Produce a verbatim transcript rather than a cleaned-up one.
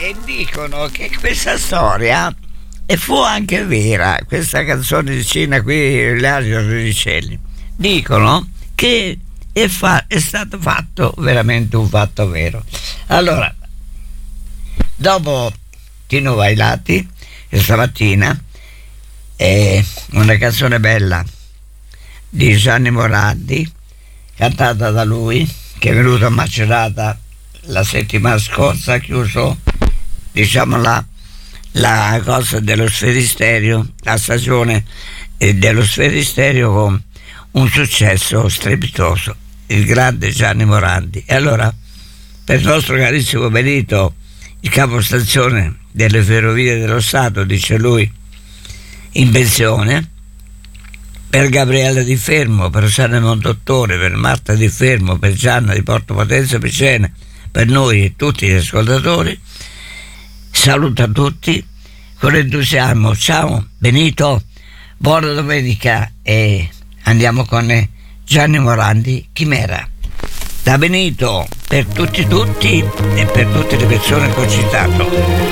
e dicono che questa storia e fu anche vera, questa canzone di Cina qui, Lario Rinicelli, dicono che è, fa- è stato fatto veramente un fatto vero. Allora, dopo Tino Vailati, stamattina è una canzone bella di Gianni Morandi, cantata da lui, che è venuto a Macerata la settimana scorsa, ha chiuso, diciamo, la la cosa dello Sferisterio, la stagione eh, dello Sferisterio, con un successo strepitoso, il grande Gianni Morandi. E allora, per il nostro carissimo Benito, il capostazione delle Ferrovie dello Stato, dice lui, in pensione, per Gabriella Di Fermo, per Sanne Mondottore, per Marta Di Fermo, per Gianna di Porto Potenza Picena, per noi e tutti gli ascoltatori, saluta tutti con entusiasmo. Ciao Benito, buona domenica, e andiamo con Gianni Morandi, Chimera. Da Benito per tutti tutti e per tutte le persone che ho citato.